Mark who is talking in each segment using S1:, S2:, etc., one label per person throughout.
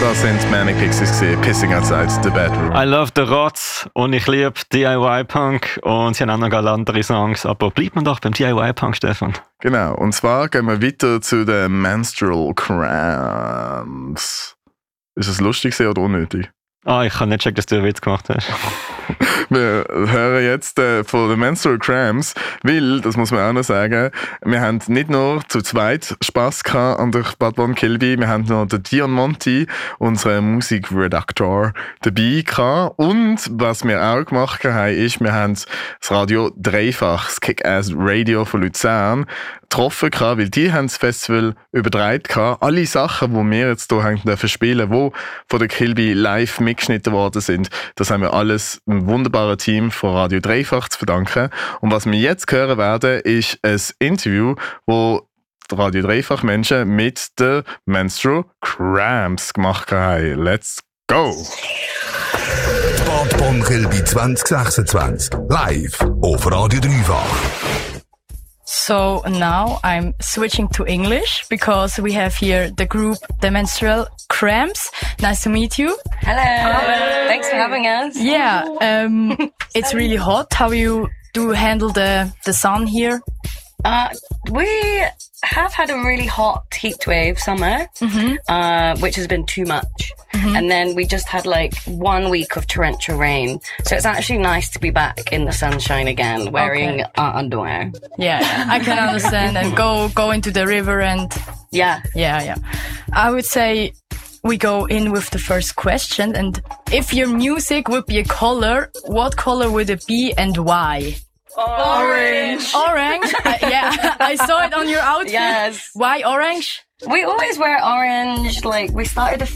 S1: Das sind Manic Pixies gewesen, Pissing Outside the Bedroom.
S2: I love the Rotz und ich liebe DIY-Punk und sie haben auch noch andere Songs. Aber bleibt man doch beim DIY-Punk, Stefan.
S1: Genau, und zwar gehen wir weiter zu den Menstrual Cramps. Ist es lustig oder unnötig?
S2: Ich kann nicht checken, dass du einen Witz gemacht hast.
S1: Wir hören jetzt von den Menstrual Cramps, weil, das muss man auch noch sagen, wir haben nicht nur zu zweit Spass gehabt an der Bad Bon Kilby, wir haben noch den Dion Monti, unseren Musikredaktor, dabei gehabt. Und was wir auch gemacht haben, ist, wir haben das Radio Dreifach, das Kick-Ass Radio von Luzern, getroffen gehabt, weil die haben das Festival übertragen gehabt. Alle Sachen, die wir jetzt hier haben dürfen spielen, die von der Kilby live mitgeschnitten worden sind, das haben wir alles einem wunderbaren Team von Radio Dreifach zu verdanken. Und was wir jetzt hören werden, ist ein Interview, wo die Radio Dreifach Menschen mit den Menstrual Cramps gemacht haben. Let's go!
S3: Bad Bon Kilby 2026 live auf Radio Dreifach.
S4: So now I'm switching to English because we have here the group The Menstrual Cramps. Nice to meet you.
S5: Hello. Thanks for having us.
S4: Yeah, it's really hot. How you do handle the sun here?
S5: We have had a really hot heat wave summer, which has been too much. And then we just had like 1 week of torrential rain. So it's actually nice to be back in the sunshine again, wearing our underwear.
S4: Yeah, I can understand. And go into the river and...
S5: Yeah.
S4: I would say we go in with the first question. And if your music would be a color, what color would it be and why?
S5: Orange.
S4: Orange? Yeah, I saw it on your outfit.
S5: Yes.
S4: Why orange?
S5: We always wear orange. Like, we started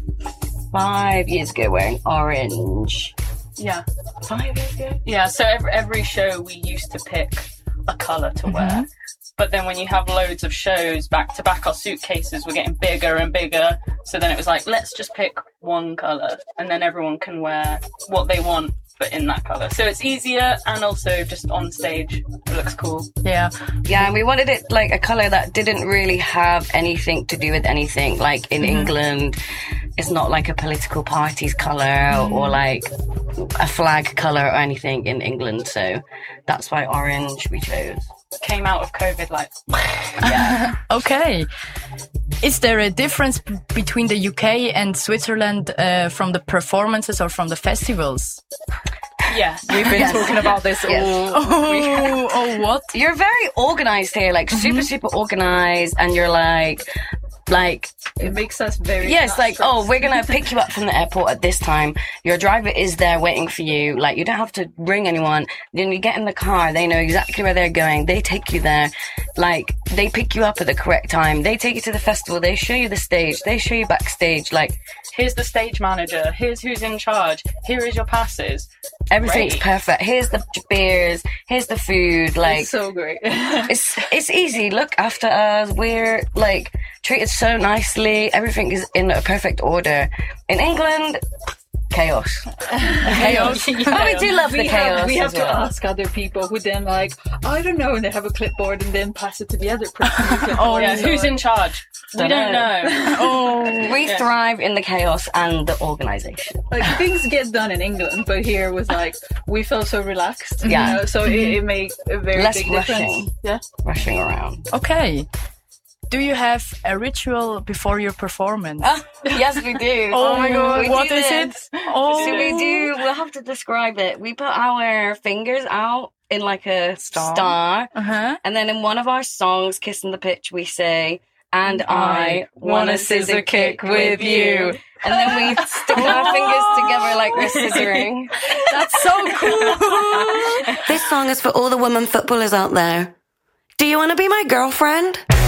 S5: 5 years ago wearing orange.
S6: Yeah.
S5: 5 years ago?
S6: Yeah, so every show we used to pick a colour to wear. But then when you have loads of shows back to back, our suitcases were getting bigger and bigger. So then it was like, let's just pick one colour and then everyone can wear what they want, but in that colour. So it's easier and also just on stage, it looks cool.
S4: Yeah.
S5: Yeah, and we wanted it like a colour that didn't really have anything to do with anything. Like in England, it's not like a political party's colour or like a flag colour or anything in England. So that's why orange we chose.
S6: Came out of COVID like...
S5: Yeah.
S4: Okay. Is there a difference between the UK and Switzerland from the performances or from the festivals?
S6: Yes, we've been talking about this all week.
S4: What?
S5: You're very organised here, like super organised, and you're like
S6: it makes us very
S5: like, oh, we're gonna pick you up from the airport at this time. Your driver is there waiting for you. Like, you don't have to ring anyone. Then you get in the car, they know exactly where they're going. They take you there. Like, they pick you up at the correct time. They take you to the festival. They show you the stage. They show you backstage. Like,
S6: here's the stage manager. Here's who's in charge. Here is your passes.
S5: Everything's perfect. Here's the beers. Here's the food. Like,
S6: it's so great.
S5: it's easy. Look after us. We're like treated so nicely. Everything is in a perfect order. In England, chaos.
S4: Chaos.
S5: But we do love the chaos.
S7: We have
S5: as
S7: to
S5: well.
S7: ask other people who then like, I don't know, and they have a clipboard and then pass it to the other person.
S6: Who's in charge? We don't know.
S5: We thrive in the chaos and the organisation.
S7: Like, things get done in England, but here was like, we felt so relaxed.
S5: Yeah.
S7: You know, so it made a very
S5: Less
S7: big
S5: rushing.
S7: difference. Yeah.
S5: Rushing around.
S4: Okay. Do you have a ritual before your performance?
S5: Yes, we do.
S4: Oh my God,
S5: We
S4: what
S5: do
S4: is
S5: this.
S4: it? Oh.
S5: So we do, we'll have to describe it. We put our fingers out in like a star. And then in one of our songs, Kissing the Pitch, we say, and I want a scissor kick with you. And then we stick our fingers together like we're scissoring.
S4: That's so cool.
S8: This song is for all the women footballers out there. Do you want to be my girlfriend?